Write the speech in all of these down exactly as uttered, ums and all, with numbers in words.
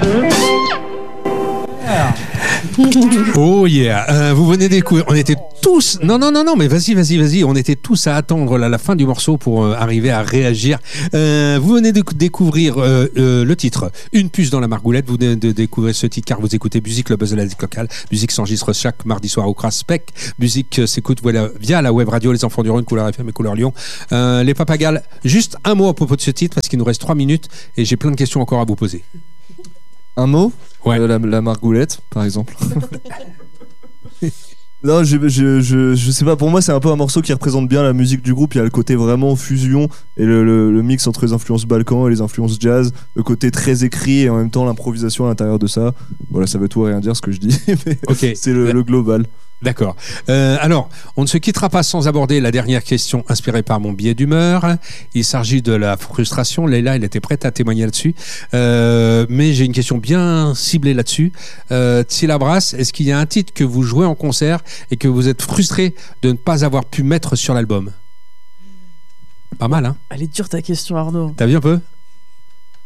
Oh yeah, euh, vous venez d'écouter, on était tous, non non non non mais vas-y vas-y vas-y, on était tous à attendre la, la fin du morceau pour euh, arriver à réagir. Euh, vous venez de découvrir euh, euh, le titre Une puce dans la margoulette, vous venez de découvrir ce titre car vous écoutez Musique, le buzz de la musique locale. Musique s'enregistre chaque mardi soir au Craspec. Musique euh, s'écoute voilà, via la web radio Les Enfants du Rhône, Couleur F M et Couleur Lyon. Euh, les Papagales, juste un mot à propos de ce titre parce qu'il nous reste trois minutes et j'ai plein de questions encore à vous poser. Un mot ? Ouais. Euh, la, la margoulette, par exemple. Non, je, je, je, je sais pas, pour moi c'est un peu un morceau qui représente bien la musique du groupe. Il y a le côté vraiment fusion et le, le, le mix entre les influences balkans et les influences jazz, le côté très écrit et en même temps l'improvisation à l'intérieur de ça. Voilà, ça veut tout et rien dire ce que je dis, mais okay. c'est le, le global. D'accord. Euh, alors, on ne se quittera pas sans aborder la dernière question inspirée par mon billet d'humeur. Il s'agit de la frustration. Leïla, elle était prête à témoigner là-dessus. Euh, mais j'ai une question bien ciblée là-dessus. Euh, Tsila Brass, est-ce qu'il y a un titre que vous jouez en concert et que vous êtes frustré de ne pas avoir pu mettre sur l'album ? Pas mal, hein ? Elle est dure ta question, Arnaud. T'as vu un peu ? Thibaut ?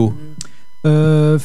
Euh...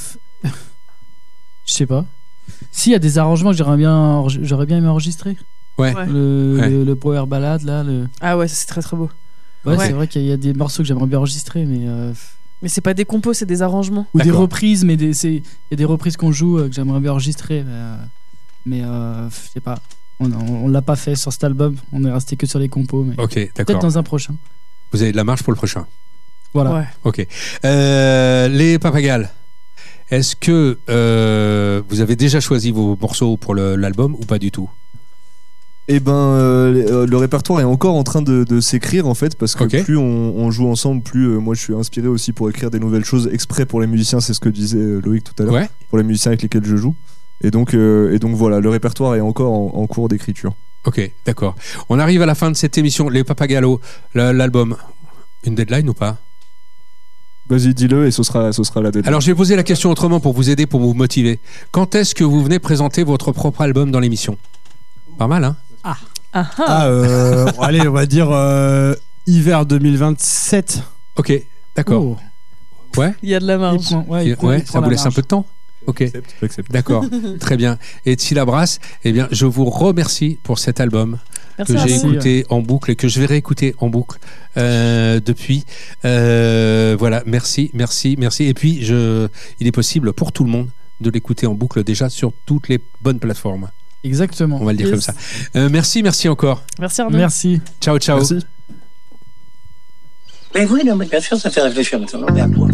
Je sais pas. S'il y a des arrangements que j'aurais bien, j'aurais bien aimé enregistrer. Ouais. Le, ouais. le, le power ballad là. Le... Ah ouais, c'est très très beau. Ouais, ouais. c'est vrai qu'il y a des morceaux que j'aimerais bien enregistrer, mais. Euh... Mais c'est pas des compos, c'est des arrangements. Ou D'accord. des reprises, mais des, c'est, il y a des reprises qu'on joue euh, que j'aimerais bien enregistrer, mais, euh, mais euh, je sais pas. On, on, on l'a pas fait sur cet album. On est resté que sur les compos. Mais ok, d'accord. Peut-être dans un prochain. Vous avez de la marge pour le prochain. Voilà. Ouais. Ok. Euh, les Papagales. Est-ce que euh, vous avez déjà choisi vos morceaux pour le, l'album ou pas du tout ? Eh ben, euh, le répertoire est encore en train de, de s'écrire en fait, parce que okay. plus on, on joue ensemble, plus euh, moi je suis inspiré aussi pour écrire des nouvelles choses exprès pour les musiciens. C'est ce que disait Loïc tout à l'heure. Ouais. Pour les musiciens avec lesquels je joue. Et donc, euh, et donc voilà, le répertoire est encore en, en cours d'écriture. Ok, d'accord. On arrive à la fin de cette émission. Les Papagalos, l'album, une deadline ou pas ? Vas-y, dis-le et ce sera, ce sera la deadline. Alors, je vais poser la question autrement pour vous aider, pour vous motiver. Quand est-ce que vous venez présenter votre propre album dans l'émission ? Pas mal, hein ? Ah, ah, ah euh, allez, on va dire euh, hiver deux mille vingt-sept. Ok, d'accord. Oh. Ouais. Il y a de la marge. Il prend, ouais, il prend, ouais, il prend ça vous laisse marge. un peu de temps ? Ok, j'accepte. D'accord, très bien. Et Tsila Brass, eh bien, je vous remercie pour cet album. Merci que j'ai vous. écouté en boucle et que je vais réécouter en boucle euh, depuis. Euh, voilà, merci, merci, merci. Et puis, je, il est possible pour tout le monde de l'écouter en boucle déjà sur toutes les bonnes plateformes. Exactement. On va le dire yes. comme ça. Euh, merci, merci encore. Merci Arnaud. Merci. Ciao, ciao. Merci. Mais oui, non, mais bien sûr, ça fait réfléchir maintenant. Mais à quoi ?